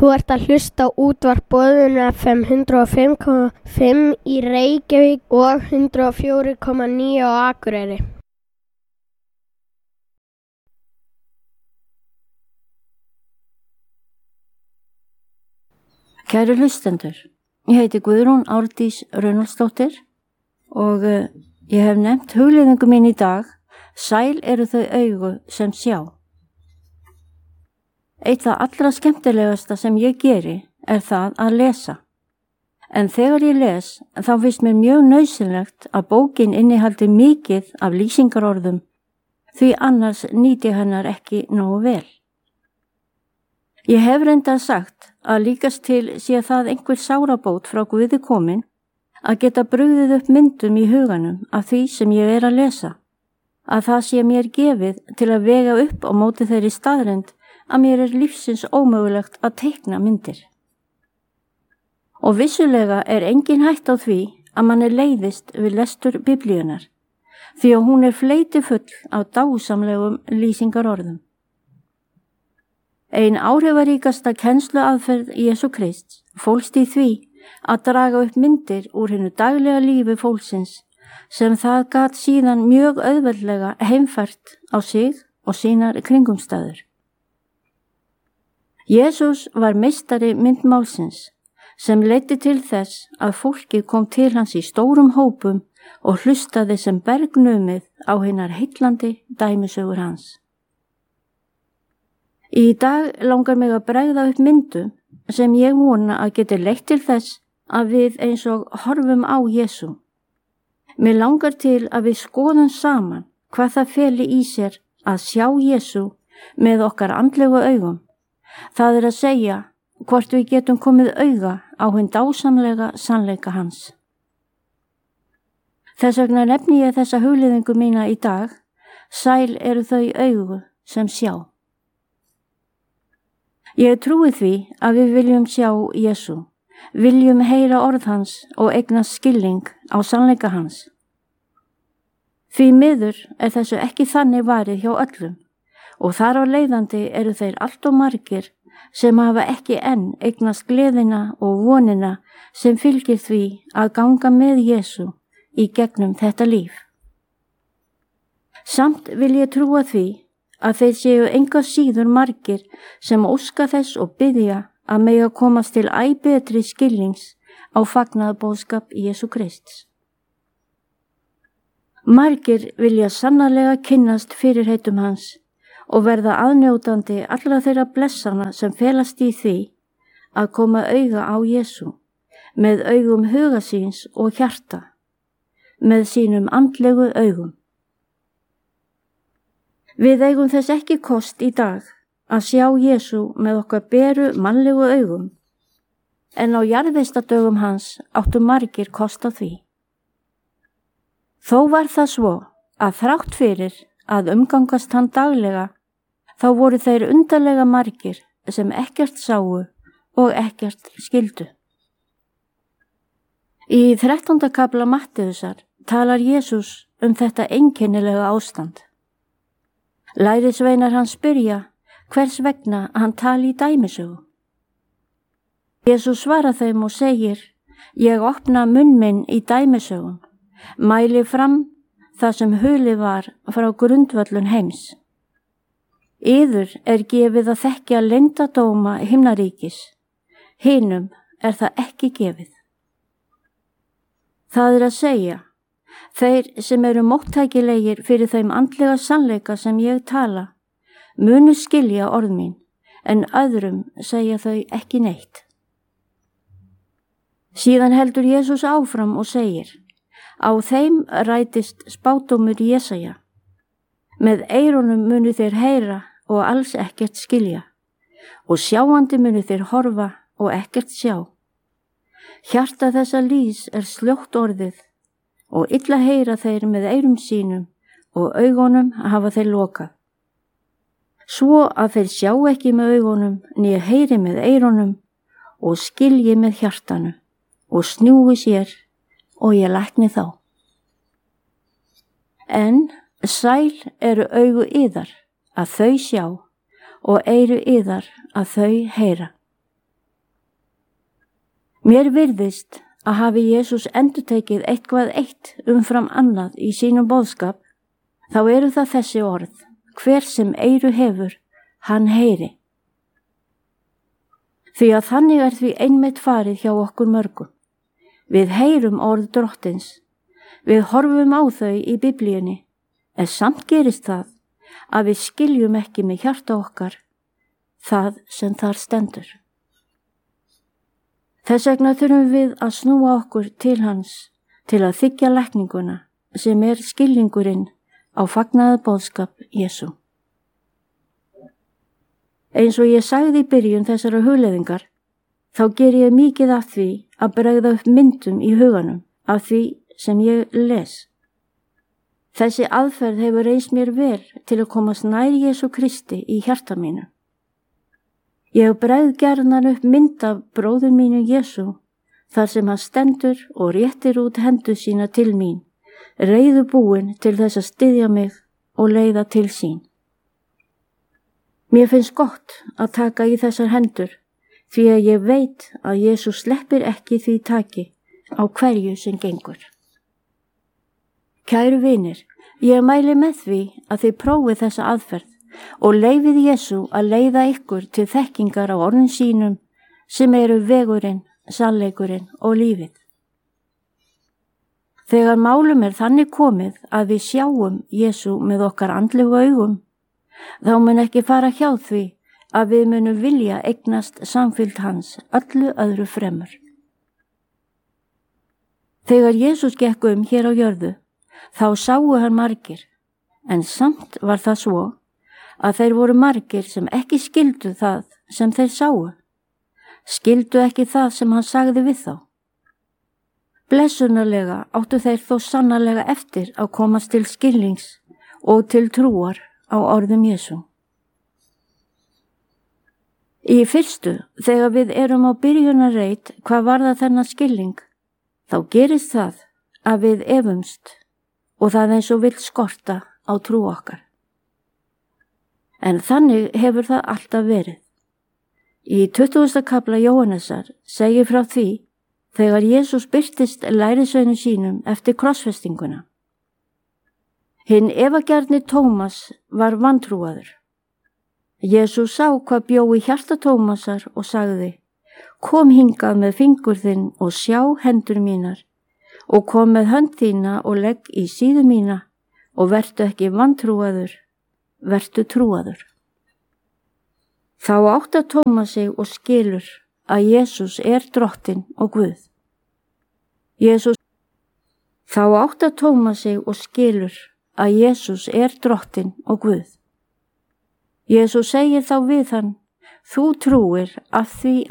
Þú ert að hlusta á útvarp Boðun FM 105,5 í Reykjavík og 104,9 á Akureyri. Kæru hlustendur, ég heiti Guðrún Árdís Runólfsdóttir og ég hef nefnt hugleiðingu mín í dag, sæl eru þau augu sem sjá. Eitt það allra skemmtilegasta sem ég geri það að lesa. En þegar ég les, þá finnst mér mjög nauðsynlegt að bókin innihaldi mikið af lýsingarorðum, því annars nýti hennar ekki nógu vel. Ég hef reyndar sagt að líkast til sé það einhver sárabót frá Guði komin að geta brugðið upp myndum í huganum af því sem ég að lesa, að það sé mér gefið til að vega upp á móti þeirri staðreynd að mér lífsins ómögulegt að teikna myndir. Og vissulega engin hætt á því að manni leiðist við lestur Biblíunnar, því að hún fleytifull af dásamlegum lýsingarorðum. Ein áhrifaríkasta kennsluaðferð Jesú Krists fólst í því að draga upp myndir úr hinu daglega lífi fólksins sem það gat síðan mjög auðveldlega heimfært á sig og sínar kringumstæður. Jesús var meistari myndmálsins sem leiddi til þess að fólkið kom til hans í stórum hópum og hlustaði sem bergnumið á hinar heillandi dæmisögur hans. Í dag langar mig að bregða upp myndum sem ég vona að geti leitt til þess að við eins og horfum á Jesú. Mér langar til að við skoðum saman hvað það feli í sér að sjá Jesú með okkar andlegu augum. Það að segja hvort við getum komið auga á hinn dásamlega sannleika hans. Þess vegna nefni ég þessa hugleiðingu mína í dag, sæl eru þau augu sem sjá. Ég trúi því að við viljum sjá Jesú, viljum heyra orð hans og eignast skilning á sannleika hans. Því miður þessu ekki þannig varið hjá öllum og þar á leiðandi eru þeir allt og margir sem hafa ekki enn eignast gleðina og vonina sem fylgir því að ganga með Jesú í gegnum þetta líf. Samt vil ég trúa því að þeir séu enga síður margir sem óska þess og biðja að mega komast til æ betri skilnings á fagnaðarboðskap Jesú Krists. Margir vilja sannarlega kynnast fyrirheitum hans og verða aðnjótandi allra þeirra blessana sem felast í því að koma auga á Jesú með augum huga síns og hjarta, með sínum andlegu augum. Við eigum þess ekki kost í dag að sjá Jesú með okkar beru mannlegu augum, en á jarðvistadögum hans áttu margir kost á því. Þó var það svo að þrátt fyrir að umgangast hann daglega, þá voru þeir undarlega margir sem ekkert sáu og ekkert skildu. Í 13. kafla Mattheusar talar Jesús þetta einkennilega ástand. Lærisveinar hans spyrja hvers vegna hann tali í dæmisögu. Jesús svarar þeim og segir: Ég opna munn minn í dæmisögum, mæli fram það sem hulið var frá grundvöllun heims. Yður gefið að þekkja leyndardóma himnaríkis, hinum það ekki gefið. Það að segja, þeir sem eru móttækilegir fyrir þeim andlega sannleika sem ég tala, munu skilja orð mín, en öðrum segja þau ekki neitt. Síðan heldur Jesús áfram og segir: Á þeim rætist spádómur Jesaja. Með eyrunum munu þeir heyra og alls ekkert skilja, og sjáandi munu þeir horfa og ekkert sjá. Hjarta þessa lýs sljótt orðið, og illa heyra þeir með eyrum sínum, og augunum hafa þeir lokað. Svo að þeir sjá ekki með augunum, né heyri með eyrunum, og skilji með hjartanu, og snúi sér, og ég lækni þá. En sæl eru augu yðar að þau sjá og eyru yðar að þau heyra. Mér virðist að hafi Jesús endurtekið eitthvað eitt umfram annað í sínum boðskap, þá eru það þessi orð: hver sem eyru hefur, hann heyri. Því að þannig er því einmitt farið hjá okkur mörgum. Við heyrum orð Drottins, við horfum á þau í Biblíunni, en samt gerist það að við skiljum ekki með hjarta okkar það sem þar stendur. Þess vegna þurfum við að snúa okkur til hans til að þiggja lækninguna sem er skilningurinn á fagnaða boðskap Jesú. Eins og ég sagði í byrjun þessara hugleiðingar, þá ger ég mikið af því að bregða upp myndum í huganum af því sem ég les. Þessi aðferð hefur reynst mér vel til að komast nær Jesú Kristi í hjarta mínu. Ég bregð gjarnan upp mynd af bróður mínu Jesú, þar sem hann stendur og réttir út hendur sína til mín, reiðubúinn til þess að styðja mig og leiða til sín. Mér finnst gott að taka í þessar hendur, því að ég veit að Jesú sleppir ekki því taki á hverju sem gengur. Kæru vinir, ég mæli með því að þið prófið þessa aðferð og leyfið Jesú að leiða ykkur til þekkingar á orðum sínum sem eru vegurinn, sannleikurinn og lífið. Þegar málum er þannig komið að við sjáum Jesú með okkar andlegu augum, þá mun ekki fara hjá því að við munum vilja eignast samfylgd hans öllu öðru fremur. Þegar Jesús gekk hér á jörðu, þá sáu hann margir, en samt var það svo að þeir voru margir sem ekki skildu það sem þeir sáu, skildu ekki það sem hann sagði við þá. Blessunarlega áttu þeir þó sannarlega eftir að komast til skilnings og til trúar á orðum Jesú. Í fyrstu, þegar við erum á byrjunarreit hvað varðar þennan skilning, þá gerist það að við efumst og það eins og vill skorta á trú okkar. En þannig hefur það alltaf verið. Í 20. kafla Jóhannesar segir frá því þegar Jesús birtist lærisveinum sínum eftir krossfestinguna. Hinn efagjarni Tómas var vantrúaður. Jesús sá hvað bjó í hjarta Tómasar og sagði: kom hingað með fingur þinn og sjá hendur mínar, og kom með hönd þína og legg í síðu mína, og vertu ekki vantrúaður, vertu trúaður. Þá átta Tómas sig og skilur að Jesús er Drottinn og Guð. Þá átta Tómas sig og skilur að Jesús er Drottinn og Guð. Jesús segir þá við hann: þú trúir af því